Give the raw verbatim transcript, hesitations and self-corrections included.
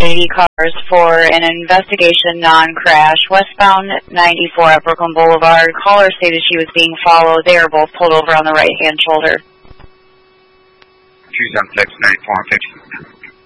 eighty cars for an investigation non-crash. Westbound ninety-four at Brooklyn Boulevard. Caller stated she was being followed. They are both pulled over on the right-hand shoulder. two seven six, ninety-four, fifty.